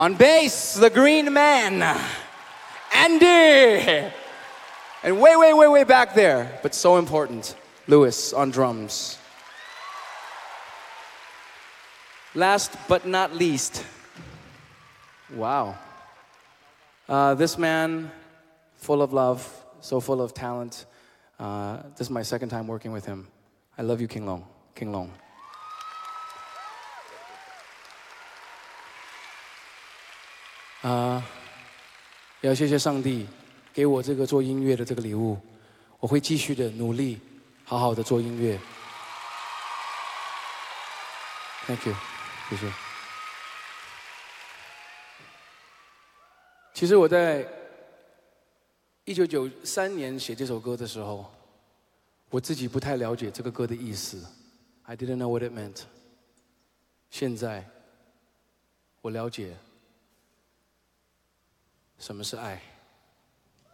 On bass, the green man, Andy. And way back there, but so important, Louis on drums. Last but not least, wow. This man, full of love, so full of talent. This is my second time working with him. I love you, King Long. King Long. 要谢谢上帝给我这个做音乐的这个礼物，我会继续的努力，好好的做音乐。Thank you， 谢谢。其实我在1993年写这首歌的时候，我自己不太了解这个歌的意思 ，I didn't know what it meant。现在我了解什么是爱。